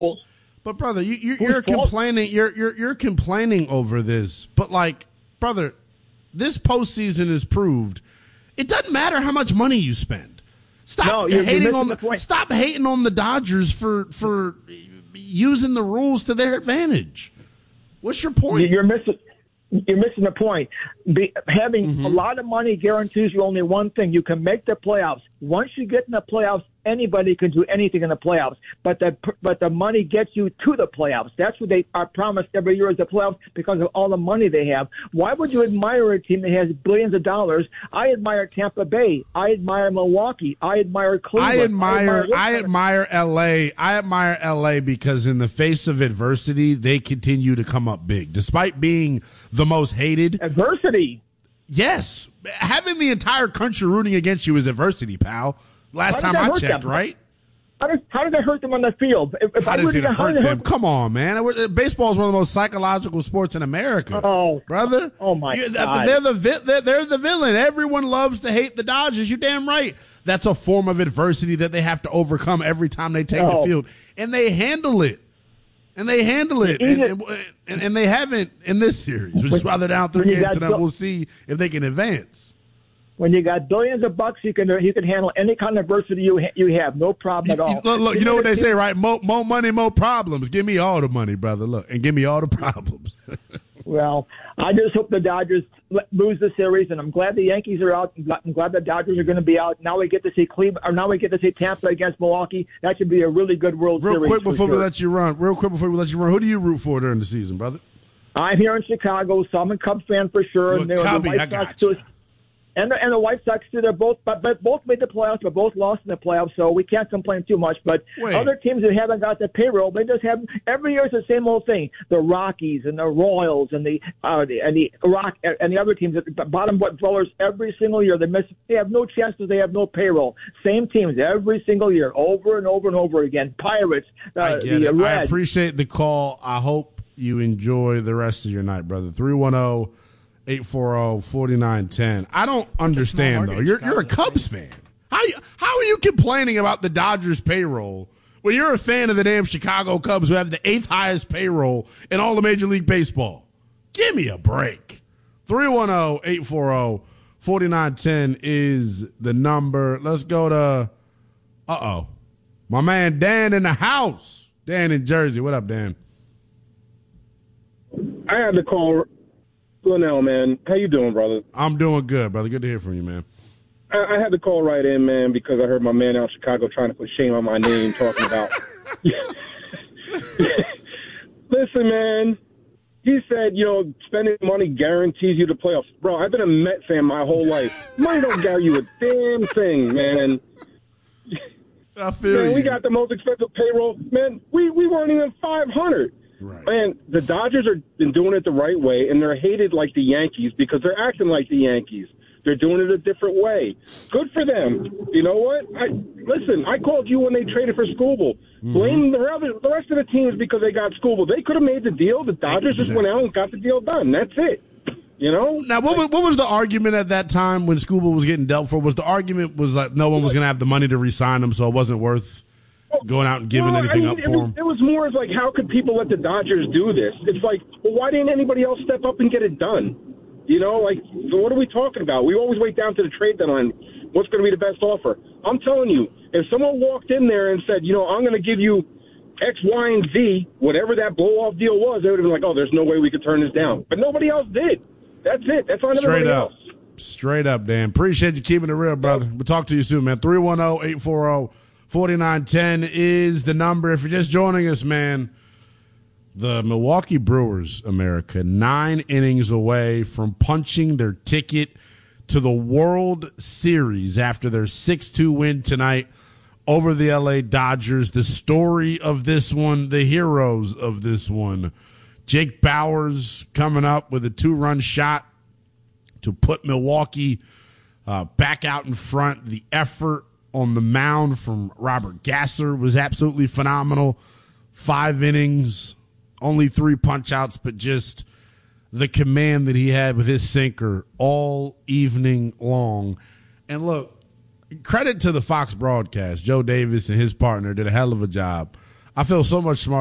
But brother, you're complaining. You're complaining over this. But like, brother, this postseason has proved it doesn't matter how much money you spend. Stop hating on the Dodgers for using the rules to their advantage. What's your point? You're missing the point. Having a lot of money guarantees you only one thing: you can make the playoffs. Once you get in the playoffs, anybody can do anything in the playoffs. But the money gets you to the playoffs. That's what they are promised every year is the playoffs because of all the money they have. Why would you admire a team that has billions of dollars? I admire Tampa Bay. I admire Milwaukee. I admire Cleveland. I admire LA. I admire LA because in the face of adversity, they continue to come up big, despite being the most hated. Adversity. Yes. Having the entire country rooting against you is adversity, pal. Last time I checked, right? How does that hurt them on the field? How does it hurt them? Come on, man. Baseball is one of the most psychological sports in America. Oh, brother. Oh, my God. They're the villain. Everyone loves to hate the Dodgers. You're damn right. That's a form of adversity that they have to overcome every time they take the field. And they handle it. And they haven't in this series, which is why they're down 3 games tonight. We'll see if they can advance. When you got billions of bucks, you can handle any kind of adversity you have, no problem at all. Look, you know what they say, right? More money, more problems. Give me all the money, brother. Look, and give me all the problems. Well, I just hope the Dodgers lose the series, and I'm glad the Yankees are out. I'm glad the Dodgers are going to be out. Now we get to see Cleveland, or now we get to see Tampa against Milwaukee. That should be a really good World Series. Real quick before we let you run, who do you root for during the season, brother? I'm here in Chicago, so I'm a Cubs fan for sure. And I got you. And the White Sox too. They're both made the playoffs, but both lost in the playoffs, so we can't complain too much. But other teams that haven't got the payroll, they just have every year. It's the same old thing. The Rockies and the Royals and the other teams at the bottom dwellers every single year. They have no chances. They have no payroll. Same teams every single year, over and over and over again. Pirates. I appreciate the call. I hope you enjoy the rest of your night, brother. 310-840-4910. I don't understand, though. You're a Cubs fan. How are you complaining about the Dodgers payroll when you're a fan of the damn Chicago Cubs who have the 8th highest payroll in all of Major League Baseball? Give me a break. 310-840-4910 is the number. Let's go to, my man Dan in the house. Dan in Jersey. What up, Dan? I had to call Linnell, man. How you doing, brother? I'm doing good, brother. Good to hear from you, man. I had to call right in, man, because I heard my man out in Chicago trying to put shame on my name, talking about. Listen, man. He said, spending money guarantees you the playoffs. Bro, I've been a Met fan my whole life. Money don't guarantee you a damn thing, man. I feel you. We got the most expensive payroll. Man, we weren't even 500. Right. Man, the Dodgers are been doing it the right way, and they're hated like the Yankees because they're acting like the Yankees. They're doing it a different way. Good for them. You know what? I called you when they traded for Skubal. Blame the rest of the teams because they got Skubal. They could have made the deal. The Dodgers just went out and got the deal done. That's it. Now, what was the argument at that time when Skubal was getting dealt for? Was the argument like no one was going to have the money to re-sign him, so it wasn't worth going out and giving anything up for him? It was more as like, how could people let the Dodgers do this? It's like, well, why didn't anybody else step up and get it done? So what are we talking about? We always wait down to the trade deadline. What's going to be the best offer? I'm telling you, if someone walked in there and said, I'm going to give you X, Y, and Z, whatever that blow-off deal was, they would have been like, oh, there's no way we could turn this down. But nobody else did. That's it. That's on everybody else. Straight up, Dan. Appreciate you keeping it real, brother. We'll talk to you soon, man. 310-840-4910 is the number. If you're just joining us, man, the Milwaukee Brewers, America, 9 innings away from punching their ticket to the World Series after their 6-2 win tonight over the LA Dodgers. The story of this one, the heroes of this one, Jake Bauers coming up with a 2-run shot to put Milwaukee back out in front. The effort on the mound from Robert Gasser was absolutely phenomenal. 5 innings, only 3 punch-outs, but just the command that he had with his sinker all evening long. And look, credit to the Fox broadcast. Joe Davis and his partner did a hell of a job I feel so much smarter